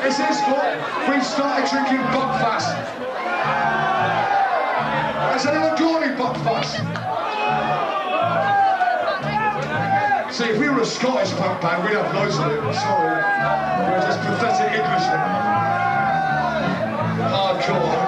It's his fault. We started drinking Buckfast. It's a little glory Buckfast. See, if we were a Scottish punk band, we'd have loads of it. Sorry. We're just pathetic Englishmen. Hardcore.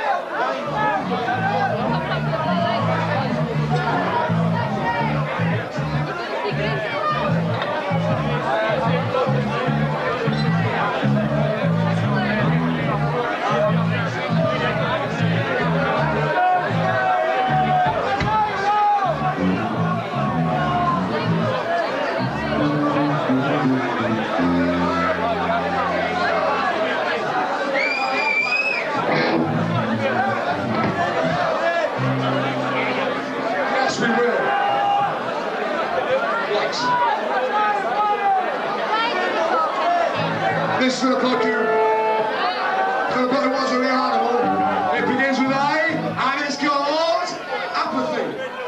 This look like you. Look like it was a real animal. It begins with A, and it's called Apathy.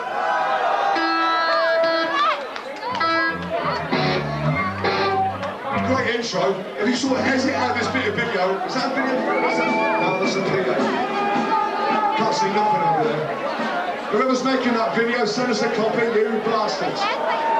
Great intro. If you sort of hesitate out this bit of video, is that a video? No, that's a video. Can't see nothing over there. Whoever's making that video, send us a copy, you bastards.